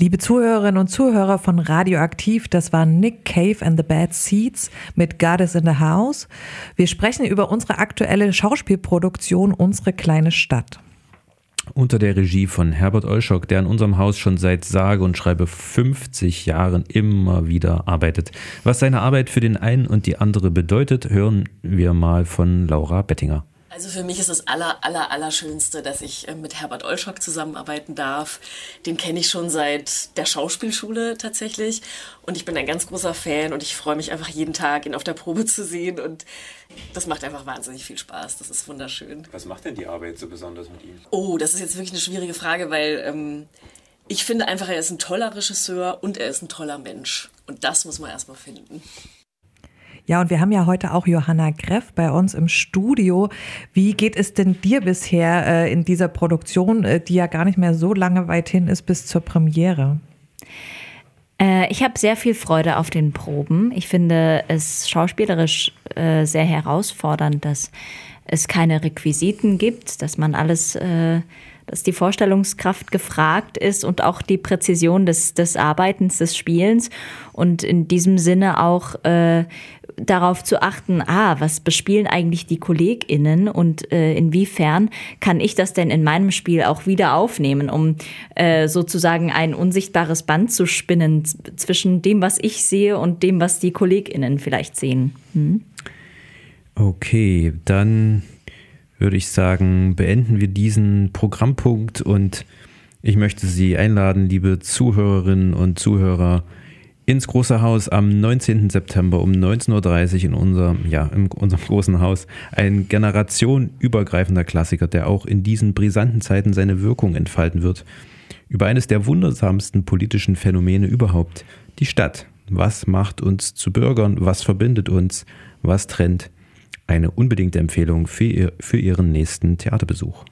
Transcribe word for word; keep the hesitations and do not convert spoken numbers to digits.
Liebe Zuhörerinnen und Zuhörer von Radioaktiv, das war Nick Cave and the Bad Seeds mit God is in the House. Wir sprechen über unsere aktuelle Schauspielproduktion Unsere kleine Stadt. Unter der Regie von Herbert Olschok, der in unserem Haus schon seit sage und schreibe fünfzig Jahren immer wieder arbeitet. Was seine Arbeit für den einen und die andere bedeutet, hören wir mal von Laura Bettinger. Also für mich ist das aller, aller, allerschönste, dass ich mit Herbert Olschok zusammenarbeiten darf. Den kenne ich schon seit der Schauspielschule tatsächlich. Und ich bin ein ganz großer Fan und ich freue mich einfach jeden Tag, ihn auf der Probe zu sehen. Und das macht einfach wahnsinnig viel Spaß. Das ist wunderschön. Was macht denn die Arbeit so besonders mit ihm? Oh, das ist jetzt wirklich eine schwierige Frage, weil ähm, ich finde einfach, er ist ein toller Regisseur und er ist ein toller Mensch. Und das muss man erstmal finden. Ja, und wir haben ja heute auch Johanna Greff bei uns im Studio. Wie geht es denn dir bisher äh, in dieser Produktion, äh, die ja gar nicht mehr so lange weit hin ist bis zur Premiere? Äh, ich habe sehr viel Freude auf den Proben. Ich finde es schauspielerisch äh, sehr herausfordernd, dass es keine Requisiten gibt, dass man alles, äh, dass die Vorstellungskraft gefragt ist und auch die Präzision des, des Arbeitens, des Spielens und in diesem Sinne auch äh, darauf zu achten, ah, was bespielen eigentlich die KollegInnen und äh, inwiefern kann ich das denn in meinem Spiel auch wieder aufnehmen, um äh, sozusagen ein unsichtbares Band zu spinnen z- zwischen dem, was ich sehe und dem, was die KollegInnen vielleicht sehen. Hm? Okay, dann würde ich sagen, beenden wir diesen Programmpunkt und ich möchte Sie einladen, liebe Zuhörerinnen und Zuhörer, ins Große Haus am neunzehnten September um neunzehn Uhr dreißig in unserem, ja, in unserem großen Haus. Ein generationenübergreifender Klassiker, der auch in diesen brisanten Zeiten seine Wirkung entfalten wird. Über eines der wundersamsten politischen Phänomene überhaupt, die Stadt. Was macht uns zu Bürgern? Was verbindet uns? Was trennt? Eine unbedingte Empfehlung für, ihr, für Ihren nächsten Theaterbesuch.